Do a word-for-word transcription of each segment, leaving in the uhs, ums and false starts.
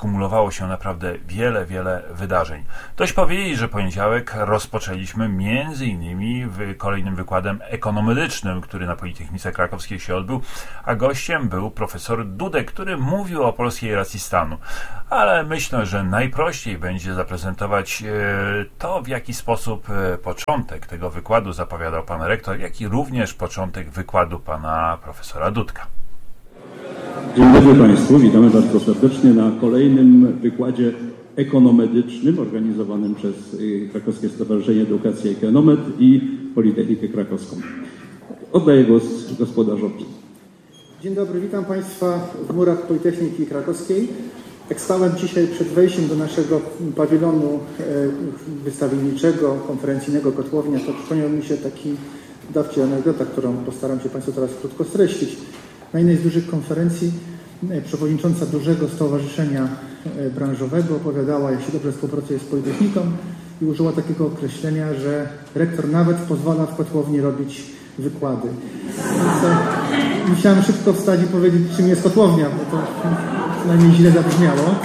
skumulowało się naprawdę wiele, wiele wydarzeń. Dość powiedzieć, że poniedziałek rozpoczęliśmy między innymi kolejnym wykładem ekonomedycznym, który na Politechnice Krakowskiej się odbył, a gościem był profesor Dudek, który mówił o polskiej racji stanu. Ale myślę, że najprościej będzie zaprezentować to, w jaki sposób początek tego wykładu zapowiadał pan rektor, jak i również początek wykładu pana profesora Dudka. Dzień dobry Państwu, witamy bardzo serdecznie na kolejnym wykładzie ekonomedycznym organizowanym przez Krakowskie Stowarzyszenie Edukacji Ekonomed i Politechnikę Krakowską. Oddaję głos gospodarzowi. Dzień dobry, witam Państwa w murach Politechniki Krakowskiej. Jak stałem dzisiaj przed wejściem do naszego pawilonu wystawienniczego, konferencyjnego Kotłownia, to przypomniał mi się taki dawczy anegdota, którą postaram się Państwu teraz krótko streścić. Na jednej z dużych konferencji przewodnicząca dużego stowarzyszenia branżowego opowiadała, jak się dobrze współpracuje z Politechniką i użyła takiego określenia, że rektor nawet pozwala w Kotłowni robić wykłady. Więc musiałem szybko wstać i powiedzieć, czym jest Kotłownia, bo to przynajmniej źle zabrzmiało.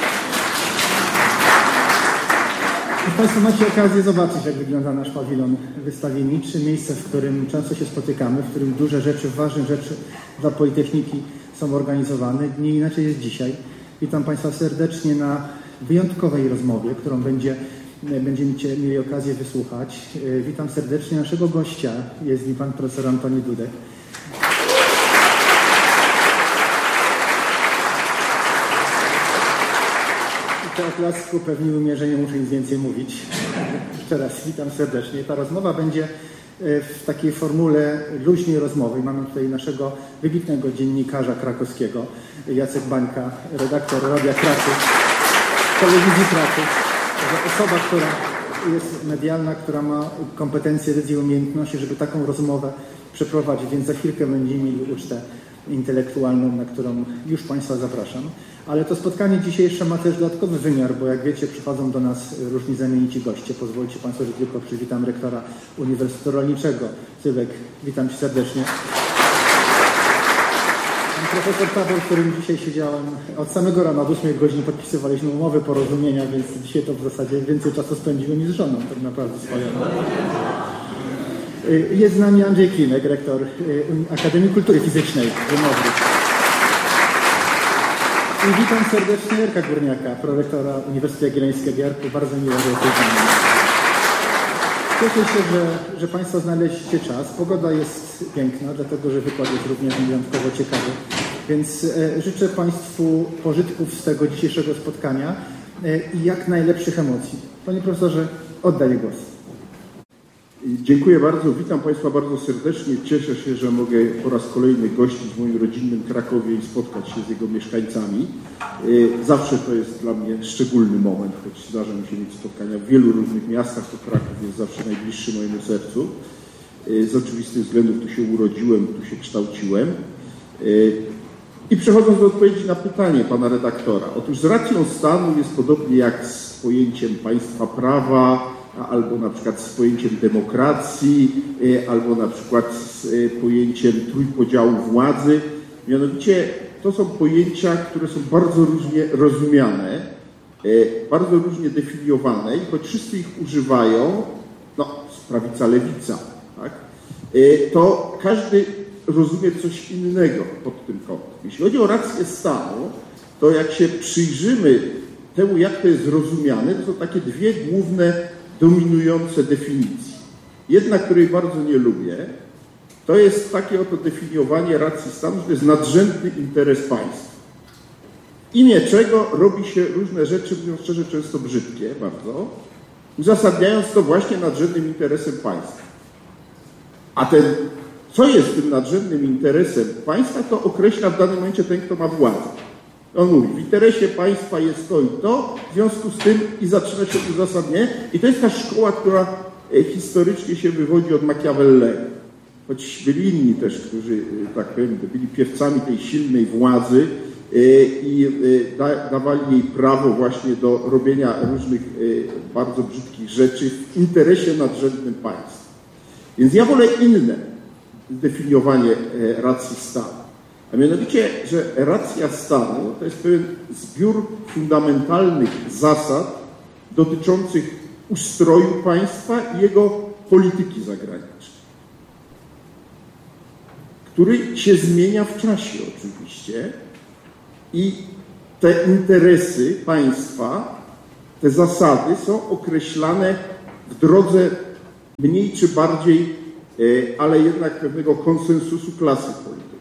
Państwo macie okazję zobaczyć, jak wygląda nasz pawilon wystawienniczy, miejsce, w którym często się spotykamy, w którym duże rzeczy, ważne rzeczy dla Politechniki są organizowane. Nie inaczej jest dzisiaj. Witam Państwa serdecznie na wyjątkowej rozmowie, którą będzie, będziecie mieli okazję wysłuchać. Witam serdecznie naszego gościa, jest nim pan profesor Antoni Dudek. Po oklasku pewnie umie, że nie muszę nic więcej mówić. Jeszcze raz witam serdecznie. Ta rozmowa będzie w takiej formule luźnej rozmowy. Mamy tutaj naszego wybitnego dziennikarza krakowskiego, Jacek Bańka, redaktor Radia Kraków, Telewizji Kraków. Osoba, która jest medialna, która ma kompetencje, wiedzę i umiejętności, żeby taką rozmowę przeprowadzić, więc za chwilkę będziemy mieli ucztę intelektualną, na którą już Państwa zapraszam. Ale to spotkanie dzisiejsze ma też dodatkowy wymiar, bo jak wiecie, przychodzą do nas różni znamienici goście. Pozwólcie Państwo, że tylko przywitam rektora Uniwersytetu Rolniczego. Cybek, witam Cię serdecznie. Pan profesor Tabor, z którym dzisiaj siedziałem od samego rana, od ósmej godziny podpisywaliśmy umowy porozumienia, więc dzisiaj to w zasadzie więcej czasu spędziłem niż z żoną, tak naprawdę wspaniale. Jest z nami Andrzej Klimek, rektor Akademii Kultury Fizycznej w Wymowli. I witam serdecznie Jarka Górniaka, prorektora Uniwersytetu Jagiellońskiego. Jarku, bardzo miło, że jesteś z nami. Cieszę się, że, że Państwo znaleźliście czas. Pogoda jest piękna, dlatego że wykład jest również wyjątkowo ciekawy. Więc e, życzę Państwu pożytków z tego dzisiejszego spotkania e, i jak najlepszych emocji. Panie profesorze, oddaję głos. Dziękuję bardzo, witam Państwa bardzo serdecznie. Cieszę się, że mogę po raz kolejny gościć w moim rodzinnym Krakowie i spotkać się z jego mieszkańcami. Zawsze to jest dla mnie szczególny moment, choć zdarza mi się mieć spotkania w wielu różnych miastach, to Kraków jest zawsze najbliższy mojemu sercu. Z oczywistych względów tu się urodziłem, tu się kształciłem. I przechodząc do odpowiedzi na pytanie pana redaktora. Otóż z racją stanu jest podobnie jak z pojęciem państwa prawa, albo na przykład z pojęciem demokracji, albo na przykład z pojęciem trójpodziału władzy. Mianowicie to są pojęcia, które są bardzo różnie rozumiane, bardzo różnie definiowane i choć wszyscy ich używają, no prawica, lewica, tak, to każdy rozumie coś innego pod tym kątem. Jeśli chodzi o rację stanu, to jak się przyjrzymy temu, jak to jest rozumiane, to są takie dwie główne dominujące definicji. Jedna, której bardzo nie lubię, to jest takie oto definiowanie racji stanu, że to jest nadrzędny interes państwa. W imię czego robi się różne rzeczy, mówiąc szczerze, często brzydkie bardzo, uzasadniając to właśnie nadrzędnym interesem państwa. A ten, co jest tym nadrzędnym interesem państwa, to określa w danym momencie ten, kto ma władzę. On mówi, w interesie państwa jest to i to, w związku z tym i zaczyna się uzasadnienie. I to jest ta szkoła, która historycznie się wywodzi od Machiavellego. Choć byli inni też, którzy, tak powiem, byli piewcami tej silnej władzy i dawali jej prawo właśnie do robienia różnych bardzo brzydkich rzeczy w interesie nadrzędnym państwa. Więc ja wolę inne zdefiniowanie racji stanu. A mianowicie, że racja stanu to jest pewien zbiór fundamentalnych zasad dotyczących ustroju państwa i jego polityki zagranicznej, który się zmienia w czasie oczywiście i te interesy państwa, te zasady są określane w drodze mniej czy bardziej, ale jednak pewnego konsensusu klasy politycznej.